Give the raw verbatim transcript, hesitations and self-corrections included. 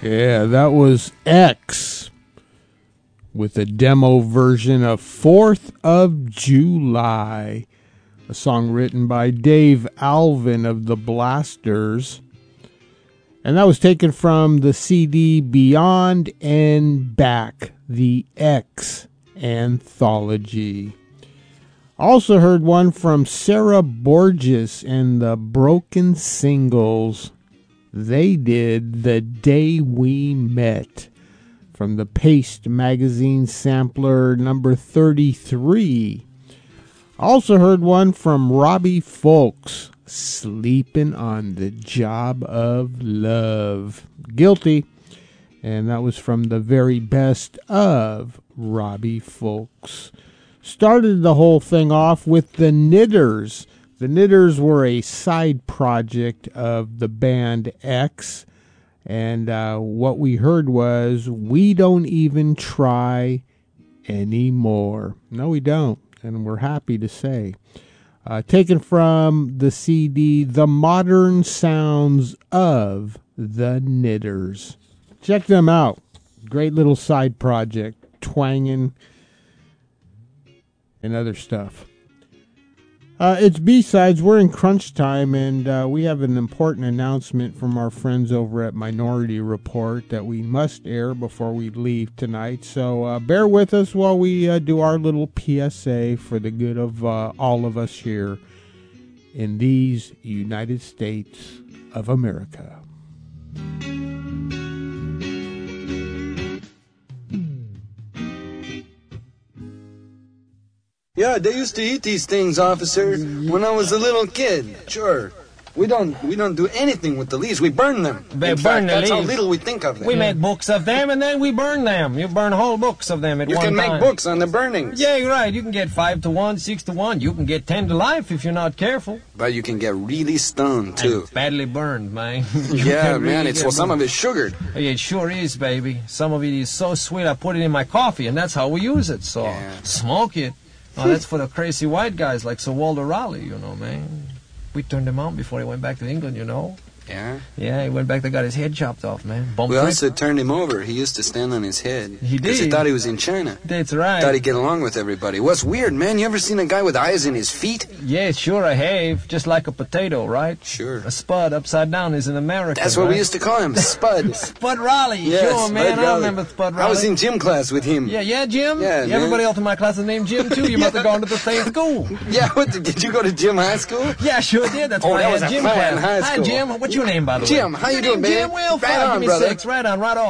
Yeah, that was X with a demo version of fourth of July, a song written by Dave Alvin of the Blasters. And that was taken from the C D Beyond and Back, the X Anthology. Also heard one from Sarah Borges and the Broken Singles. They did The Day We Met from the Paste Magazine sampler number thirty-three. Also heard one from Robbie Folks, Sleeping on the Job of Love. Guilty. And that was from the very best of Robbie Folks. Started the whole thing off with the Knitters. The Knitters were a side project of the band X, and uh, what we heard was, "We Don't Even Try Anymore." No, we don't, and we're happy to say. Uh, taken from the C D, The Modern Sounds of the Knitters. Check them out. Great little side project, twanging and other stuff. Uh, it's B-Sides. We're in crunch time, and uh, we have an important announcement from our friends over at Minority Report that we must air before we leave tonight. So uh, bear with us while we uh, do our little P S A for the good of uh, all of us here in these United States of America. Yeah, they used to eat these things, officer, when I was a little kid. Sure. We don't we don't do anything with the leaves. We burn them. They In burn fact, the that's leaves. how little we think of them. We make books of them, and then we burn them. You burn whole books of them at You one can time. make books on the burnings. Yeah, you're right. You can get five to one, six to one. You can get ten to life if you're not careful. But you can get really stoned, too. And badly burned, man. You Yeah, can really man, it's get well, some burned. of it's sugared. Oh, yeah, it sure is, baby. Some of it is so sweet, I put it in my coffee, and that's how we use it. So, Yeah. smoke it. Oh, that's for the crazy white guys like Sir Walter Raleigh, you know, man. We turned him out before he went back to England, you know. Yeah? Yeah, he went back there, got his head chopped off, man. Bump We trip. also turned him over. He used to stand on his head. He Because he did. thought he was in China. That's right. Thought he'd get along with everybody. What's weird, man? You ever seen a guy with eyes in his feet? Yeah, sure I have. Just like a potato, right? Sure. A spud upside down is in America. That's what right? we used to call him, Spud. Spud Raleigh. Yes, sure, Spud man. I Raleigh. remember Spud Raleigh. I was in gym class with him. Yeah, yeah, Jim? Yeah, man. Everybody else in my class is named Jim, too. You must have gone to the same school. Yeah, what, did did you go to gym high school? Yeah, sure did. That's Oh, why that I was had a gym fine class. high Hi, school. Jim. What's your name, by the way? Jim, how you Your doing, name, baby? Jim? Well, Right fine. on, Give me brother. six. Right on, right on.